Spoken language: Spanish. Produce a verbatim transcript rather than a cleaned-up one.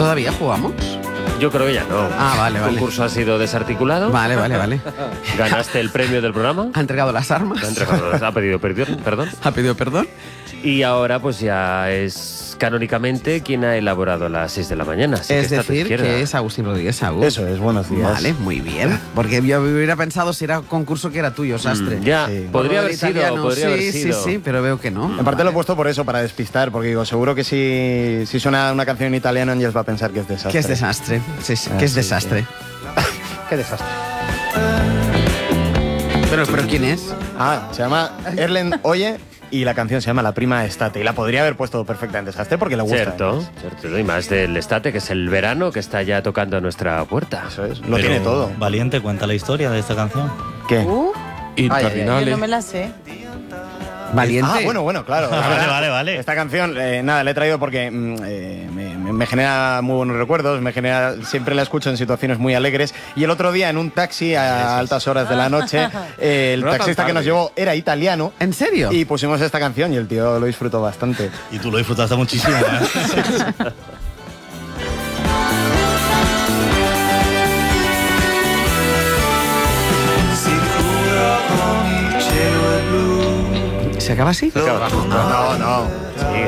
¿Todavía jugamos? Yo creo que ya no. Ah, vale, vale. El concurso ha sido desarticulado. Vale, vale, vale. Ganaste el premio del programa. Ha entregado las armas. Ha, entregado, ha pedido perdón, perdón. Ha pedido perdón. Y ahora pues ya es canónicamente quien ha elaborado a las seis de la mañana. Así Es que decir, que es Agustín Rodríguez Agus. Eso es, buenos días. Vale, muy bien. Porque yo hubiera pensado si era un concurso que era tuyo, Sastre. Mm, ya, Sí. podría haber sido, Italiano. podría sí, haber sido. Sí, sí, pero veo que no. En parte Vale. lo he puesto por eso, para despistar, porque digo, seguro que si, si suena una canción en italiano, Ángels va a pensar que es desastre. Que es desastre. Sí, sí, Ah, que es sí, desastre. Qué desastre. Pero, pero ¿quién es? Ah, se llama Erlen Oye y la canción se llama La Prima Estate. Y la podría haber puesto perfectamente desastre porque le gusta. Cierto, además. cierto. Y más del estate, que es el verano que está ya tocando a nuestra puerta. Eso es, lo Pero, tiene todo. Valiente, cuenta la historia de esta canción. ¿Qué? Uh, Interminable. yo no me la sé. Valiente. Ah, bueno, bueno, claro. La Vale, verdad, vale, vale. Esta canción, eh, nada, la he traído porque mm, eh, me, me- me genera muy buenos recuerdos, me genera, siempre la escucho en situaciones muy alegres. Y el otro día en un taxi a altas horas de la noche, eh, el No tan taxista que nos tarde. llevó era italiano ¿En serio? y pusimos esta canción y el tío lo disfrutó bastante. Y tú lo disfrutaste muchísimo, ¿eh? ¿Se acaba así? No, no, sigue.